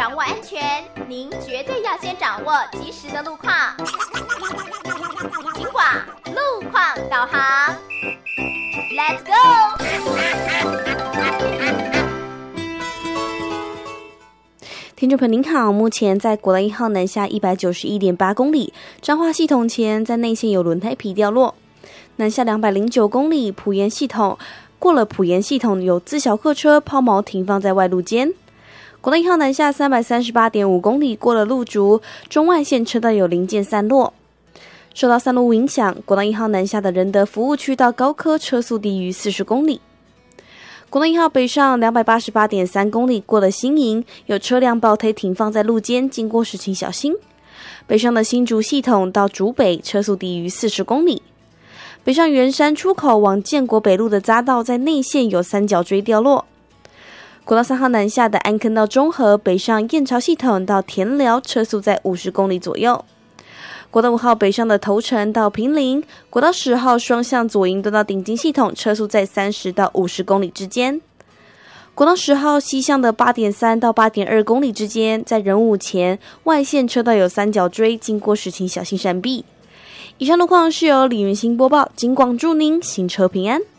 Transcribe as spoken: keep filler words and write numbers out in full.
掌握安全，您绝对要先掌握及时的路况。警广路况导航 ，Let's go！ 听众朋友您好，目前在国道一号南下一百九十一点八公里，彰化系统前在内线有轮胎皮掉落，南下两百零九公里，埔盐系统过了埔盐系统有自小客车抛锚停放在外路间。国道一号南下三百三十八点五公里，过了路竹，中外线车道有零件散落。受到散落影响，国道一号南下的仁德服务区到高科车速低于四十公里。国道一号北上两百八十八点三公里，过了新营，有车辆爆胎停放在路间，经过时请小心。北上的新竹系统到竹北，车速低于四十公里。北上圆山出口往建国北路的匝道，在内线有三角锥掉落。国道三号南下的安坑到中和，北上燕巢系统到田寮，车速在五十公里左右。国道五号北上的头城到坪林，国道十号双向左营都到顶金系统，车速在三十到五十公里之间。国道十号西向的八点三到八点二公里之间，在仁武前外线车道有三角锥，经过时请小心闪避。以上路况是由李云兴播报，警广祝您行车平安。